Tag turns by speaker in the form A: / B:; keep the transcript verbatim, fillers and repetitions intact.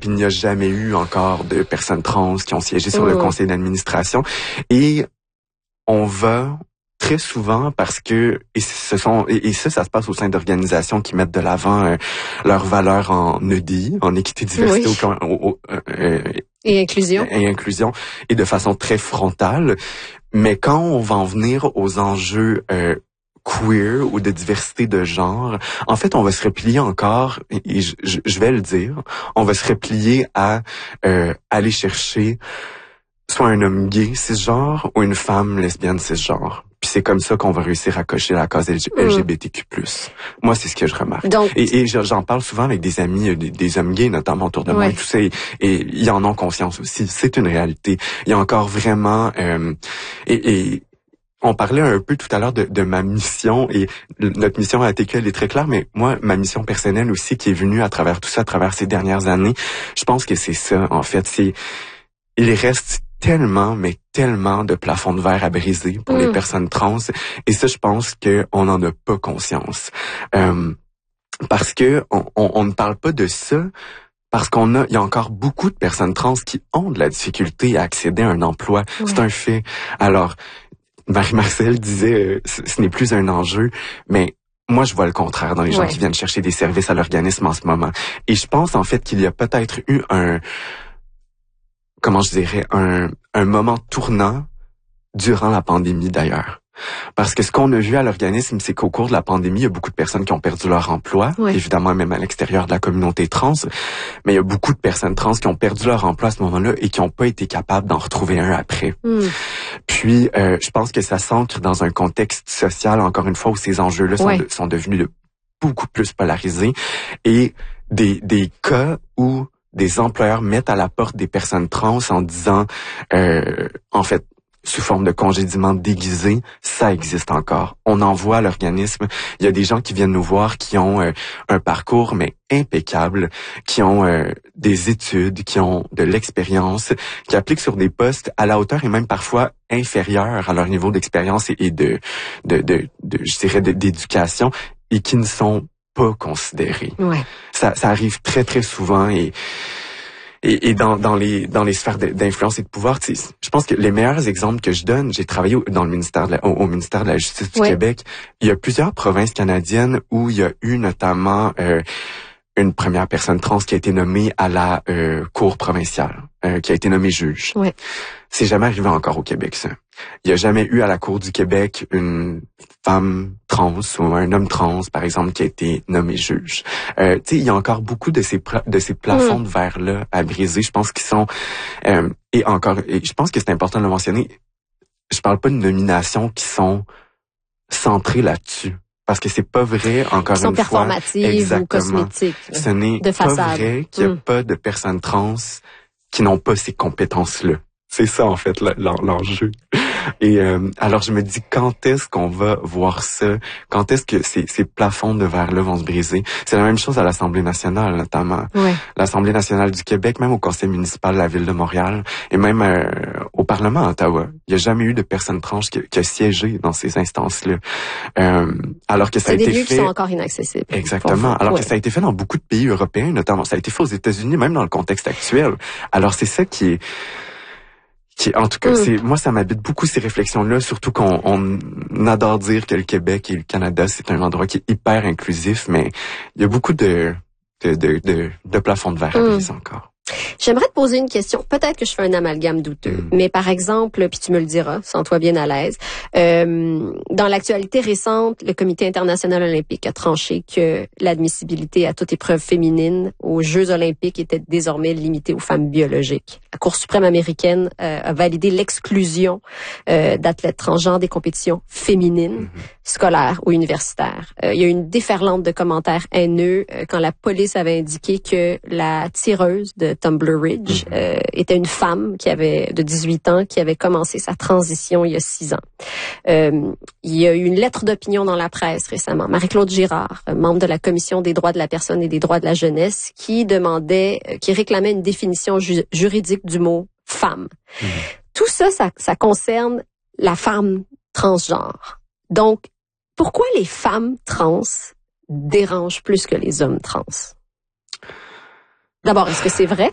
A: il n'y a jamais eu encore de personnes trans qui ont siégé sur
B: mmh.
A: le conseil d'administration. Et on va très souvent parce que et ce sont et, et ça ça se passe au sein d'organisations qui mettent de l'avant euh, leurs valeurs en E D I, en équité, diversité
B: oui.
A: au, au, au, euh,
B: et inclusion
A: et inclusion et de façon très frontale. Mais quand on va en venir aux enjeux euh, queer ou de diversité de genre, en fait, on va se replier encore, et je, je, je vais le dire, on va se replier à euh, aller chercher soit un homme gay cisgenre ou une femme lesbienne cisgenre. Puis c'est comme ça qu'on va réussir à cocher la case L G B T Q plus. Mm. Moi, c'est ce que je remarque. Donc, et, et j'en parle souvent avec des amis, des, des hommes gays notamment autour de ouais. moi et tout ça, et, et ils en ont conscience aussi. C'est une réalité. Il y a encore vraiment... Euh, et, et on parlait un peu tout à l'heure de, de ma mission, et notre mission à A T Q, elle est très claire, mais moi, ma mission personnelle aussi qui est venue à travers tout ça, à travers ces dernières années, je pense que c'est ça, en fait. C'est il reste tellement, mais tellement de plafonds de verre à briser pour mmh. les personnes trans. Et ça, je pense qu'on n'en a pas conscience. Euh, parce que on, on, on ne parle pas de ça parce qu'on a, il y a encore beaucoup de personnes trans qui ont de la difficulté à accéder à un emploi. Ouais. C'est un fait. Alors, Marie-Marcel disait, euh, ce, ce n'est plus un enjeu, mais moi, je vois le contraire dans les gens ouais. qui viennent chercher des services à l'organisme en ce moment. Et je pense, en fait, qu'il y a peut-être eu un... comment je dirais, un, un moment tournant durant la pandémie d'ailleurs. Parce que ce qu'on a vu à l'organisme, c'est qu'au cours de la pandémie, il y a beaucoup de personnes qui ont perdu leur emploi, oui. évidemment même à l'extérieur de la communauté trans, mais il y a beaucoup de personnes trans qui ont perdu leur emploi à ce moment-là et qui n'ont pas été capables d'en retrouver un après. Mm. Puis, euh, je pense que ça s'ancre dans un contexte social, encore une fois, où ces enjeux-là sont, oui. de, sont devenus de beaucoup plus polarisés et des, des cas où des employeurs mettent à la porte des personnes trans en disant, euh, en fait, sous forme de congédiement déguisé, ça existe encore. On envoie à l'organisme. Il y a des gens qui viennent nous voir qui ont euh, un parcours, mais impeccable, qui ont euh, des études, qui ont de l'expérience, qui appliquent sur des postes à la hauteur et même parfois inférieurs à leur niveau d'expérience et, et de, de, de, de, je dirais, de, d'éducation, et qui ne sont pas considérés. Ouais. Ça, ça arrive très très souvent et et, et dans, dans les dans les sphères d'influence et de pouvoir, tu sais, je pense que les meilleurs exemples que je donne, j'ai travaillé au, dans le ministère de la, au, au ministère de la Justice du ouais. Québec. Il y a plusieurs provinces canadiennes où il y a eu notamment euh, une première personne trans qui a été nommée à la euh, cour provinciale, euh, qui a été nommée juge. Ouais. C'est jamais arrivé encore au Québec, ça. Il n'y a jamais eu à la Cour du Québec une femme trans ou un homme trans, par exemple, qui a été nommé juge. Euh, tu sais, il y a encore beaucoup de ces de ces plafonds mmh. de verre-là à briser. Je pense qu'ils sont... Euh, et encore, et je pense que c'est important de le mentionner, je parle pas de nominations qui sont centrées là-dessus. Parce que c'est pas vrai, encore
B: Qui sont
A: une fois.
B: Performatives ou cosmétiques.
A: Ce n'est
B: de
A: pas vrai qu'il n'y a mmh. pas de personnes trans qui n'ont pas ces compétences-là. C'est ça, en fait, l'enjeu. Et euh, alors, je me dis, quand est-ce qu'on va voir ça? Quand est-ce que ces, ces plafonds de verre-là vont se briser? C'est la même chose à l'Assemblée nationale, notamment. Ouais. L'Assemblée nationale du Québec, même au conseil municipal de la Ville de Montréal, et même euh, au Parlement à Ottawa. Il n'y a jamais eu de personne trans qui, qui a siégé dans ces instances-là. Euh, alors que ça a été fait...
B: C'est des lieux qui sont encore inaccessibles.
A: Exactement. Alors ouais. que ça a été fait dans beaucoup de pays européens, notamment. Ça a été fait aux États-Unis, même dans le contexte actuel. Alors, c'est ça qui est... Qui, en tout cas, mm. c'est moi, ça m'habite beaucoup ces réflexions-là, surtout qu'on on adore dire que le Québec et le Canada, c'est un endroit qui est hyper inclusif, mais il y a beaucoup de de de de, de plafonds de verre mm. à briser encore.
B: J'aimerais te poser une question. Peut-être que je fais un amalgame douteux, mm. mais par exemple, puis tu me le diras, sens-toi bien à l'aise. Euh, dans l'actualité récente, le Comité international olympique a tranché que l'admissibilité à toute épreuve féminine aux Jeux olympiques était désormais limitée aux femmes biologiques. La Cour suprême américaine euh, a validé l'exclusion euh, d'athlètes transgenres des compétitions féminines, mm-hmm. scolaires ou universitaires. Euh, il y a eu une déferlante de commentaires haineux euh, quand la police avait indiqué que la tireuse de Tumbler Ridge mm-hmm. euh, était une femme qui avait de dix-huit ans, qui avait commencé sa transition il y a six ans. Euh, il y a eu une lettre d'opinion dans la presse récemment. Marie-Claude Girard, membre de la Commission des droits de la personne et des droits de la jeunesse, qui demandait, euh, qui réclamait une définition ju- juridique du mot femme. Mmh. Tout ça, ça, ça concerne la femme transgenre. Donc, pourquoi les femmes trans dérangent plus que les hommes trans? D'abord, est-ce que c'est vrai?